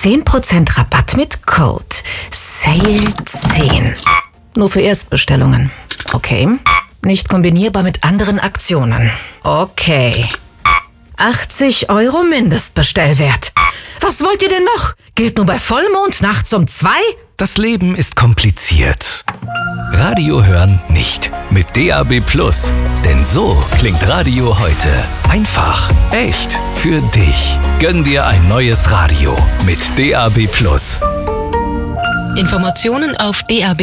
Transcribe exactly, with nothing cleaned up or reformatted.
zehn Prozent Rabatt mit Code Sale zehn. Nur für Erstbestellungen. Okay. Nicht kombinierbar mit anderen Aktionen. Okay. achtzig Euro Mindestbestellwert. Was wollt ihr denn noch? Gilt nur bei Vollmond nachts um zwei? Das Leben ist kompliziert. Radio hören nicht. Mit D A B Plus. Denn so klingt Radio heute. Einfach, echt, für dich. Gönn dir ein neues Radio mit D A B Plus. Informationen auf D A B